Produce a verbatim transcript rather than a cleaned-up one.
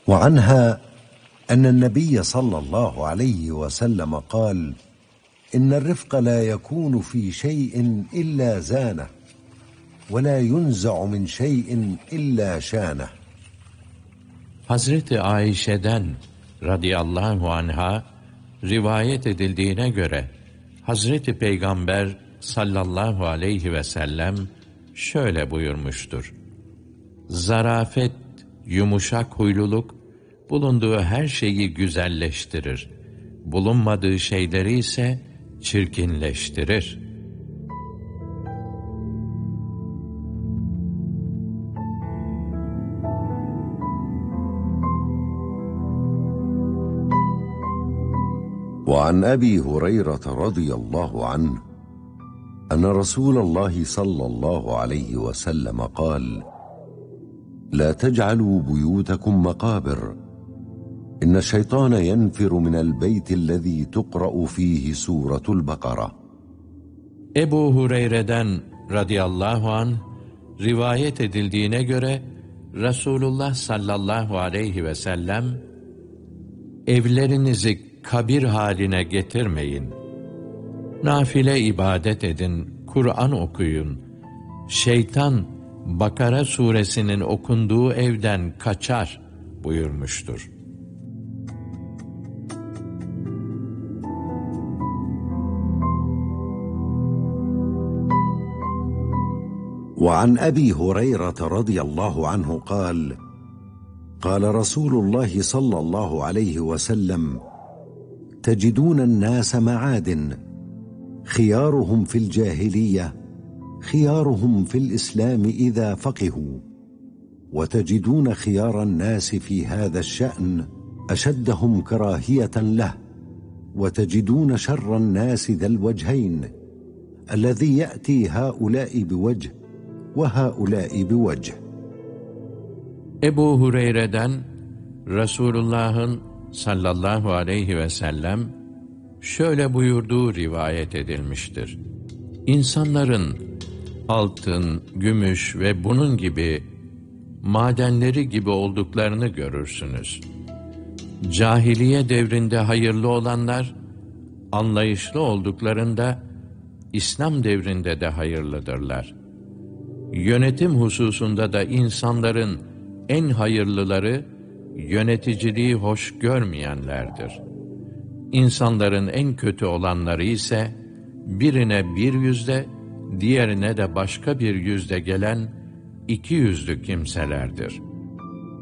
وعنها أن النبي صلى الله عليه وسلم قال: إن الرفق لا يكون في شيء إلا زانه ولا ينزع من شيء إلا شانه. Hazreti Ayşe'den radıyallahu anha rivayet edildiğine göre Hazreti Peygamber sallallahu aleyhi ve sellem şöyle buyurmuştur: zarafet, yumuşak huyluluk bulunduğu her şeyi güzelleştirir, bulunmadığı şeyleri ise çirkinleştirir. وعن أبي هريرة رضي الله عنه أن رسول الله صلى الله عليه وسلم قال: لا تجعلوا بيوتكم مقابر إن الشيطان ينفر من البيت الذي تقرأ فيه سورة البقرة. Ebu Hureyre'den radıyallahu anh rivayet edildiğine göre Resulullah sallallahu aleyhi ve sellem, evlerinizi kabir haline getirmeyin. Nafile ibadet edin, Kur'an okuyun. Şeytan, Bakara suresinin okunduğu evden kaçar buyurmuştur. وعن أبي هريرة رضي الله عنه قال: قال رسول الله صلى الله عليه وسلم: تجدون الناس معادن خيارهم في الجاهلية خيارهم في الإسلام إذا فقهوا، وتجدون خيار الناس في هذا الشأن أشدهم كراهية له، وتجدون شر الناس ذا الوجهين الذي يأتي هؤلاء بوجه وهؤلاء بوجه. Ebu Hureyre'den Resulullah'ın sallallahu aleyhi ve sellem şöyle buyurduğu rivayet edilmiştir: İnsanların altın, gümüş ve bunun gibi madenleri gibi olduklarını görürsünüz. Cahiliye devrinde hayırlı olanlar, anlayışlı olduklarında İslam devrinde de hayırlıdırlar. Yönetim hususunda da insanların en hayırlıları, yöneticiliği hoş görmeyenlerdir. İnsanların en kötü olanları ise, birine bir yüzde, diğerine de başka bir yüzde gelen iki yüzlü kimselerdir.